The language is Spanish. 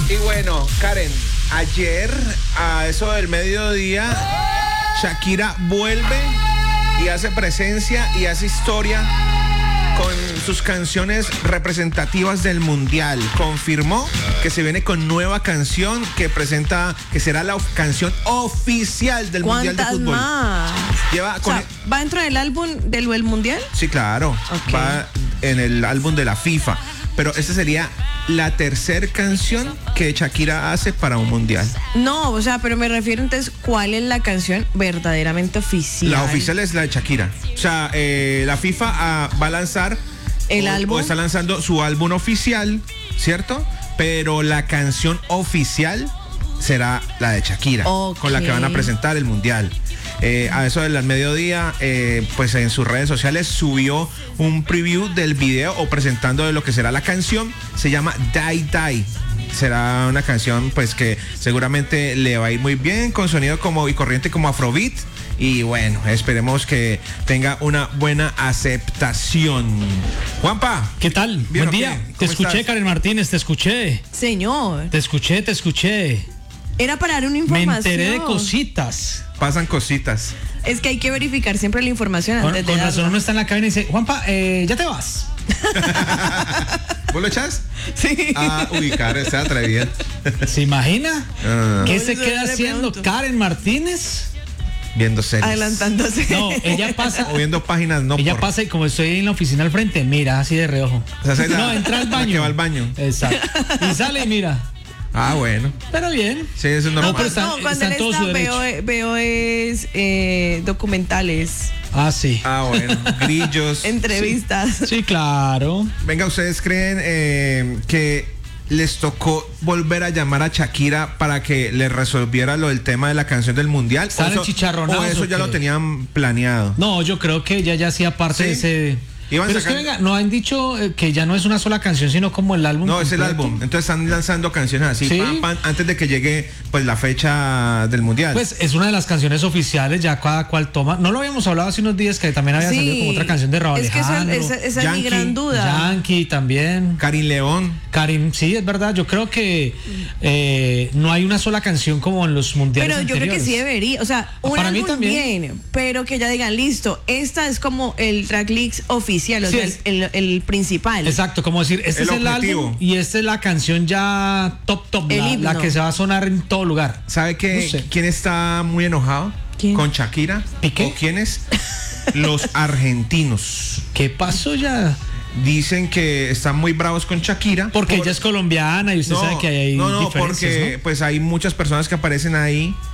Y bueno, Karen, ayer a eso del mediodía, Shakira vuelve y hace presencia y hace historia con sus canciones representativas del Mundial. Confirmó que se viene con nueva canción que será la canción oficial del Mundial de Fútbol. Más? ¿Va dentro del álbum del Mundial? Sí, claro. Okay. Va en el álbum de la FIFA. Pero esta sería la tercera canción que Shakira hace para un Mundial. No, pero me refiero entonces, ¿cuál es la canción verdaderamente oficial? La oficial es la de Shakira. O sea, la FIFA va a lanzar el álbum. O está lanzando su álbum oficial, ¿cierto? Pero la canción oficial será la de Shakira, con la que van a presentar el Mundial. A eso del mediodía, pues en sus redes sociales subió un preview del video o presentando de lo que será la canción. Se llama Die Die. Será una canción pues que seguramente le va a ir muy bien, con sonido y corriente como Afrobeat. Y bueno, esperemos que tenga una buena aceptación. Juanpa. ¿Qué tal? Buen día. Te escuché, estás? Karen Martínez, te escuché. Señor. Te escuché. Era para dar una información. Me enteré de cositas. Pasan cositas. Es que hay que verificar siempre la información antes de con razón uno está en la cabina y dice, Juanpa, ya te vas. ¿Vos lo echás? Sí. Karen, está atrevida. ¿Se imagina? ¿Qué se queda haciendo Karen Martínez? Viendo series. Adelantándose. No, ella pasa. O viendo páginas, no. Ella pasa y como estoy en la oficina al frente, mira así de reojo. O sea, no, entra al baño. Que va al baño. Exacto. Y sale y mira. Bueno. Pero bien. Sí, eso es normal. Cuando él está, veo documentales. Sí. Bueno. Grillos. Entrevistas. Sí, claro. Venga, ¿ustedes creen que les tocó volver a llamar a Shakira para que le resolviera lo del tema de la canción del Mundial? ¿Están enchicharronados? ¿O eso ya lo tenían planeado? No, yo creo que ella ya hacía parte de ese... Pero es que venga, no han dicho que ya no es una sola canción, sino como el álbum. No, completo. es el álbum. Entonces están lanzando canciones así, ¿Sí? antes de que llegue pues la fecha del Mundial. Pues es una de las canciones oficiales, ya cada cual toma. No lo habíamos hablado hace unos días que también había salido como otra canción de Raúl Alejandro. Es que esa es mi gran duda. Yankee también. Karin León. Sí, es verdad. Yo creo que no hay una sola canción como en los mundiales Pero yo anteriores. creo que sí debería. O sea, un para álbum mí también. bien, pero que ya digan, listo, esta es como el tracklist oficial, o sí, sea, el principal. Exacto, como decir, este es el álbum y esta es la canción ya top, la que se va a sonar en todo lugar. ¿Sabe quién está muy enojado? ¿Quién? ¿Con Shakira? ¿Piqué? ¿O quiénes? Los argentinos. ¿Qué pasó ya? Dicen que están muy bravos con Shakira. Porque ella es colombiana y usted sabe que hay diferencias, porque ¿no? pues hay muchas personas que aparecen ahí